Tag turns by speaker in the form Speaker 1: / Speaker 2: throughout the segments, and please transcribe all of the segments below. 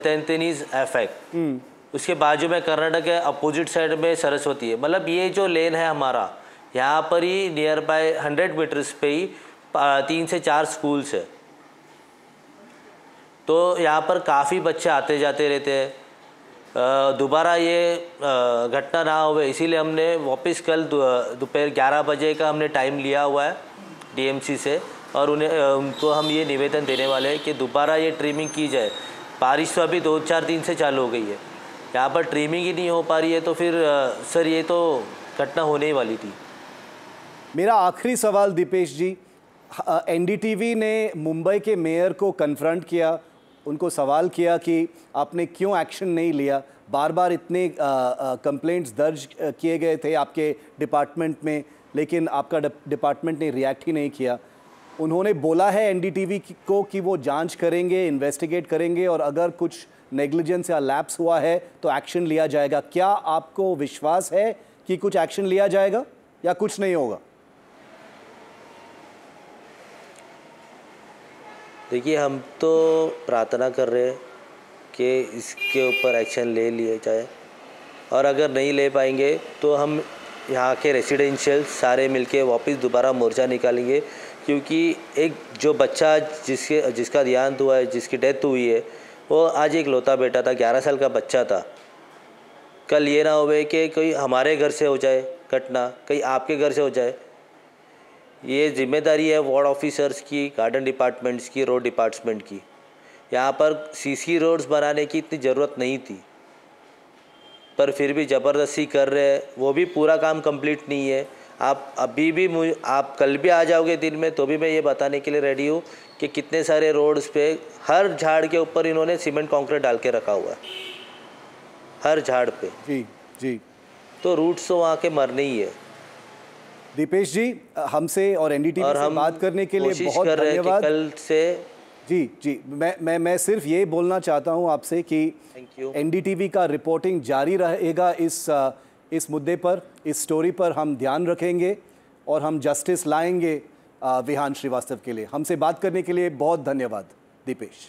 Speaker 1: तेंतेनीज effect, उसके बाजू में कर्नाटक है, अपोजिट साइड में सरस्वती है। मतलब ये जो लेन है हमारा, यहाँ पर ही नियर बाय 100 मीटर्स पे ही 3 से 4 स्कूल्स है। तो यहाँ पर काफ़ी बच्चे आते जाते रहते हैं। दोबारा ये घटना ना हो, इसीलिए हमने वापस कल दोपहर 11 बजे का हमने टाइम लिया हुआ है डीएमसी से, और उनको हम ये निवेदन देने वाले हैं कि दोबारा ये ट्रिमिंग की जाए। बारिश तो अभी 2-4 दिन से चालू हो गई है, यहाँ पर ट्रिमिंग ही नहीं हो पा रही है, तो फिर सर ये तो घटना होने ही वाली थी।
Speaker 2: मेरा आखिरी सवाल दीपेश जी, एनडीटीवी ने मुंबई के मेयर को कन्फ्रंट किया, उनको सवाल किया कि आपने क्यों एक्शन नहीं लिया। बार बार इतने कंप्लेंट्स दर्ज किए गए थे आपके डिपार्टमेंट में, लेकिन आपका डिपार्टमेंट ने रिएक्ट ही नहीं किया। उन्होंने बोला है एनडीटीवी को कि वो जांच करेंगे, इन्वेस्टिगेट करेंगे, और अगर कुछ नेग्लिजेंस या लैप्स हुआ है तो एक्शन लिया जाएगा। क्या आपको विश्वास है कि कुछ एक्शन लिया जाएगा या कुछ नहीं होगा?
Speaker 1: देखिए, हम तो प्रार्थना कर रहे हैं कि इसके ऊपर एक्शन ले लिया जाए, और अगर नहीं ले पाएंगे तो हम यहाँ के रेसिडेंशियल सारे मिलके वापस दोबारा मोर्चा निकालेंगे। क्योंकि एक जो बच्चा जिसका देहांत हुआ है, जिसकी डेथ हुई है, वो आज एक लौता बेटा था, 11 साल का बच्चा था। कल ये ना होवे कि कोई हमारे घर से हो जाए घटना, कहीं आपके घर से हो जाए। ये जिम्मेदारी है वार्ड ऑफिसर्स की, गार्डन डिपार्टमेंट्स की, रोड डिपार्टमेंट की। यहाँ पर सीसी रोड्स बनाने की इतनी ज़रूरत नहीं थी, पर फिर भी ज़बरदस्ती कर रहे हैं। वो भी पूरा काम कंप्लीट नहीं है। आप अभी भी आप कल भी आ जाओगे दिन में तो भी मैं ये बताने के लिए रेडी हूँ कि कितने सारे रोड्स पे हर झाड़ के ऊपर इन्होंने सीमेंट कंक्रीट डाल के रखा हुआ है, हर झाड़ पे।
Speaker 2: जी जी,
Speaker 1: तो रूट्स तो वहाँ के मरने ही है।
Speaker 2: दीपेश जी, हमसे और एनडीटीवी से बात करने के लिए बहुत धन्यवाद।
Speaker 1: कल से
Speaker 2: जी जी, मैं सिर्फ ये बोलना चाहता हूँ आपसे कि एनडीटीवी का रिपोर्टिंग जारी रहेगा इस मुद्दे पर, इस स्टोरी पर हम ध्यान रखेंगे और हम जस्टिस लाएंगे विहान श्रीवास्तव के लिए। हमसे बात करने के लिए बहुत धन्यवाद Dipesh.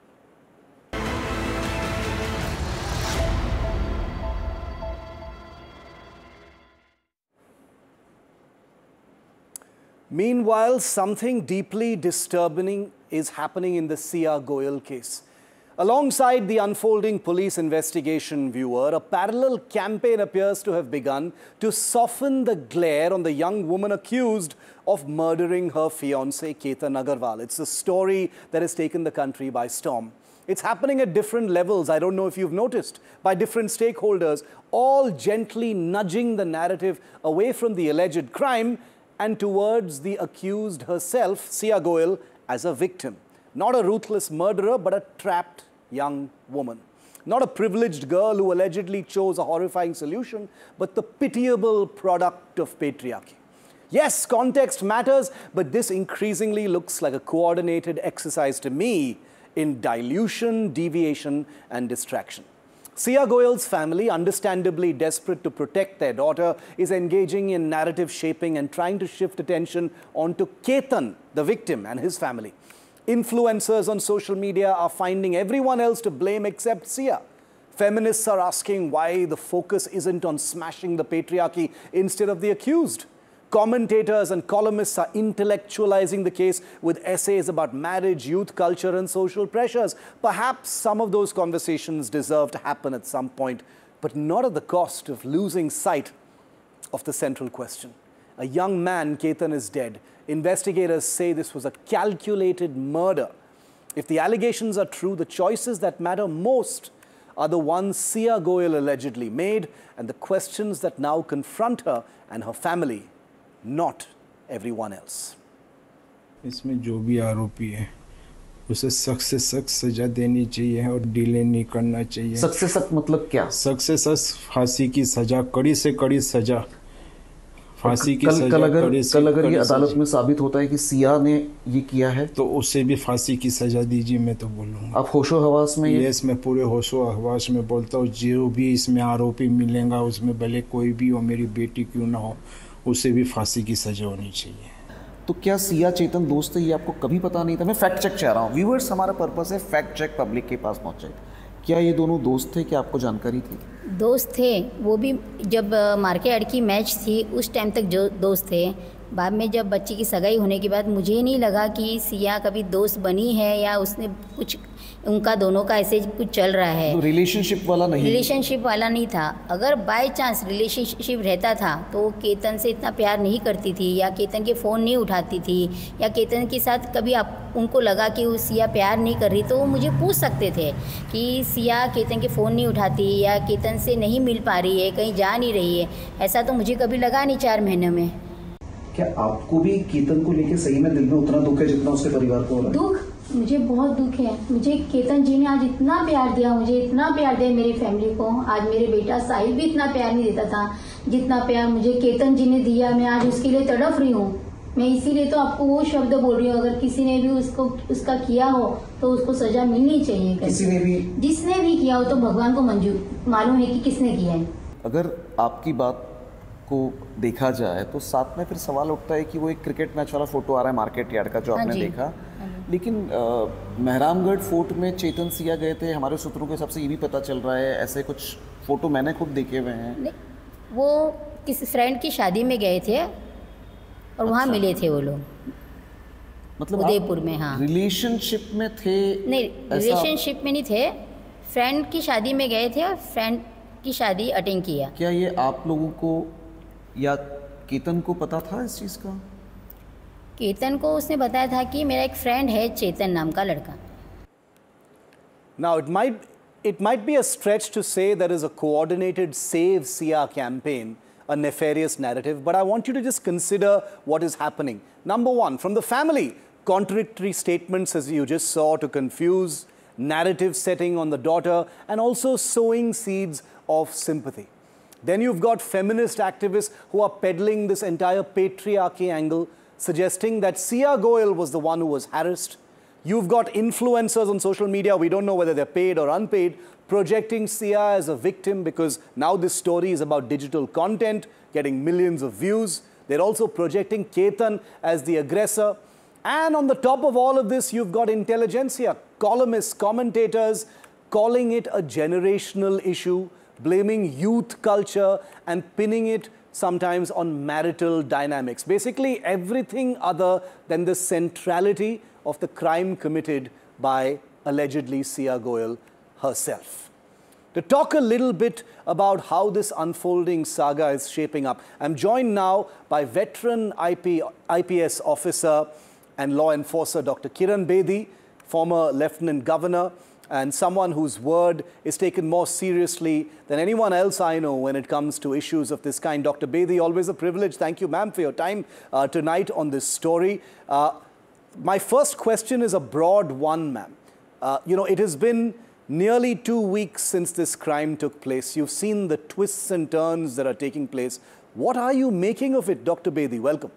Speaker 2: Meanwhile, something deeply disturbing is happening in the Sia Goyal case. Alongside the unfolding police investigation, viewer, a parallel campaign appears to have begun to soften the glare on the young woman accused of murdering her fiancé, Ketan Agarwal. It's a story that has taken the country by storm. It's happening at different levels, I don't know if you've noticed, by different stakeholders, all gently nudging the narrative away from the alleged crime and towards the accused herself, Sia Goyal, as a victim. Not a ruthless murderer, but a trapped young woman. Not a privileged girl who allegedly chose a horrifying solution, but the pitiable product of patriarchy. Yes, context matters, but this increasingly looks like a coordinated exercise to me in dilution, deviation, and distraction. Sia Goyal's family, understandably desperate to protect their daughter, is engaging in narrative shaping and trying to shift attention onto Ketan, the victim, and his family. Influencers on social media are finding everyone else to blame except Sia. Feminists are asking why the focus isn't on smashing the patriarchy instead of the accused. Commentators and columnists are intellectualizing the case with essays about marriage, youth culture, and social pressures. Perhaps some of those conversations deserve to happen at some point, but not at the cost of losing sight of the central question. A young man, Ketan, is dead. Investigators say this was a calculated murder. If the allegations are true, the choices that matter most are the ones Sia Goyal allegedly made, and the questions that now confront her and her family, not everyone else.
Speaker 3: इसमें जो भी आरोपी है उसे सख्त से सख्त सजा देनी चाहिए और डिले नहीं करना चाहिए।
Speaker 4: सख्त से सख्त मतलब क्या?
Speaker 3: सख्त से सख्त फांसी की सजा, कड़ी से कड़ी सजा, फांसी की सजा।
Speaker 4: कल अगर ये अदालत में साबित होता है कि सिया ने ये किया है तो
Speaker 3: उसे भी फांसी की सजा दीजिए, मैं तो बोलूँगा।
Speaker 4: आप होशो हवास में?
Speaker 3: यस, मैं पूरे होशो हवास में बोलता हूँ। जो भी इसमें आरोपी मिलेगा उसमें भले कोई भी हो, मेरी बेटी क्यों ना हो, उसे भी फांसी की सजा होनी चाहिए।
Speaker 4: तो क्या सिया चेतन दोस्त है, ये आपको कभी पता नहीं था? मैं फैक्ट चेक चाह रहा हूँ व्यूअर्स, हमारा पर्पस है फैक्ट चेक पब्लिक के पास पहुँचे। क्या ये दोनों दोस्त थे, क्या आपको जानकारी थी?
Speaker 5: दोस्त थे, वो भी जब मार्केट की मैच थी उस टाइम तक जो दोस्त थे। बाद में जब बच्ची की सगाई होने के बाद मुझे नहीं लगा कि सिया कभी दोस्त बनी है या उसने कुछ उनका दोनों का ऐसे कुछ चल रहा है।
Speaker 4: तो रिलेशनशिप वाला नहीं?
Speaker 5: रिलेशनशिप वाला नहीं था। अगर बाय चांस रिलेशनशिप रहता था तो वो केतन से इतना प्यार नहीं करती थी या केतन के फ़ोन नहीं उठाती थी या केतन के साथ कभी आप उनको लगा कि वो सिया प्यार नहीं कर रही तो वो मुझे पूछ सकते थे कि सिया केतन के फ़ोन नहीं उठाती या केतन से नहीं मिल पा रही है, कहीं जा नहीं रही है। ऐसा तो मुझे कभी लगा नहीं 4 महीने में।
Speaker 6: क्या आपको भी केतन को लेके सही में दिल में उतना दुख है जितना उसके परिवार को हो रहा है?
Speaker 7: दुख, मुझे बहुत दुख है। मुझे केतन जी ने आज इतना प्यार दिया, मुझे इतना प्यार दिया मेरी फैमिली को। आज मेरे बेटा साहिल भी इतना प्यार नहीं देता था जितना प्यार मुझे केतन जी ने दिया। मैं आज उसके लिए तड़प रही हूँ। मैं इसीलिए तो आपको वो शब्द बोल रही हूँ, अगर किसी ने भी उसका किया हो तो उसको सजा मिलनी चाहिए।
Speaker 6: किसी ने भी,
Speaker 7: जिसने भी किया हो तो भगवान को मंजूर मालूम है कि किसने किया है।
Speaker 4: अगर आपकी बात को देखा जाए तो साथ में फिर सवाल उठता है कि वो एक क्रिकेट मैच वाला फोटो आ रहा है मार्केट यार्ड का जो आपने देखा, लेकिन मेहरामगढ़ फोर्ट में चेतन सिया गए थे, हमारे सूत्रों के हिसाब से ये भी पता चल रहा है। ऐसे कुछ फोटो मैंने खुद देखे हुए हैं।
Speaker 5: वो किसी फ्रेंड की शादी में गए थे और वहाँ मिले थे वो लोग,
Speaker 4: मतलब
Speaker 5: उदयपुर में। हाँ,
Speaker 4: रिलेशनशिप में थे?
Speaker 5: नहीं, रिलेशनशिप में नहीं थे, फ्रेंड की शादी में गए थे और फ्रेंड की शादी अटेंड किया।
Speaker 4: क्या ये आप लोगों को या केतन को पता था इस चीज़ का?
Speaker 5: केतन को उसने बताया था कि मेरा एक फ्रेंड है चेतन नाम का लड़का।
Speaker 2: Now it might be a stretch to say there is a coordinated Save Sia campaign, a nefarious narrative, but I want you to just consider what is happening. Number one, from the family, contradictory statements as you just saw to confuse, narrative setting on the daughter, and also sowing seeds of sympathy. Then you've got feminist activists who are peddling this entire patriarchy angle, suggesting that Sia Goyal was the one who was harassed. You've got influencers on social media, we don't know whether they're paid or unpaid, projecting Sia as a victim because now this story is about digital content, getting millions of views. They're also projecting Ketan as the aggressor. And on the top of all of this, you've got intelligentsia, columnists, commentators, calling it a generational issue, blaming youth culture and pinning it sometimes on marital dynamics. Basically everything other than the centrality of the crime committed by allegedly Sia Goyal herself. To talk a little bit about how this unfolding saga is shaping up, I'm joined now by veteran IPS officer and law enforcer Dr. Kiran Bedi, former Lieutenant Governor, and someone whose word is taken more seriously than anyone else I know when it comes to issues of this kind. Dr. Bedi, always a privilege. Thank you, ma'am, for your time tonight on this story. My first question is a broad one, ma'am. It has been nearly 2 weeks since this crime took place. You've seen the twists and turns that are taking place. What are you making of it, Dr. Bedi? Welcome.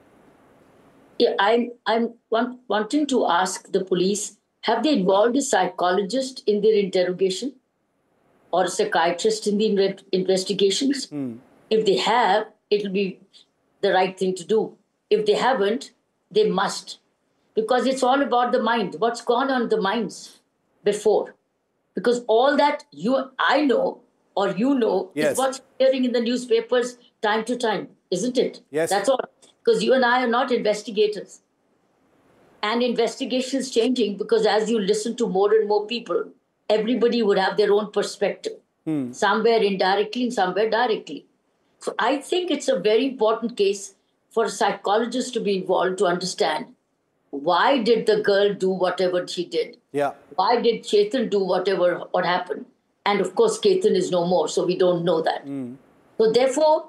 Speaker 8: Yeah, I'm wanting to ask the police, have they involved a psychologist in their interrogation or a psychiatrist in the investigations? If they have, it'll be the right thing to do. If they haven't, they must. Because it's all about the mind, what's gone on the minds before. Because all that I know or you know
Speaker 2: Yes.
Speaker 8: is what's appearing in the newspapers time to time, isn't it?
Speaker 2: Yes.
Speaker 8: That's all. Because you and I are not investigators. And investigation is changing because as you listen to more and more people, everybody would have their own perspective. Somewhere indirectly and somewhere directly. So I think it's a very important case for a psychologist to be involved to understand why did the girl do whatever she did?
Speaker 2: Yeah.
Speaker 8: Why did Chetan do what happened? And of course, Ketan is no more, so we don't know that. So therefore,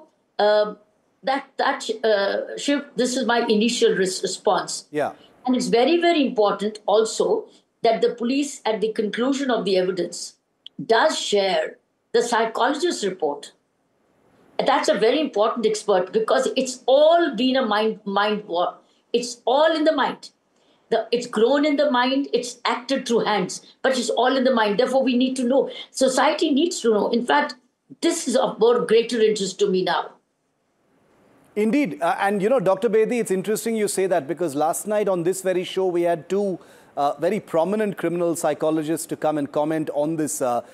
Speaker 8: shift, this is my initial response.
Speaker 2: Yeah.
Speaker 8: And it's very, very important also that the police, at the conclusion of the evidence, does share the psychologist's report. And that's a very important expert because it's all been a mind war. It's all in the mind. It's grown in the mind, it's acted through hands, but it's all in the mind. Therefore, we need to know. Society needs to know. In fact, this is of more greater interest to me now.
Speaker 2: Indeed. And Dr. Bedi, it's interesting you say that because last night on this very show, we had two very prominent criminal psychologist to come and comment on this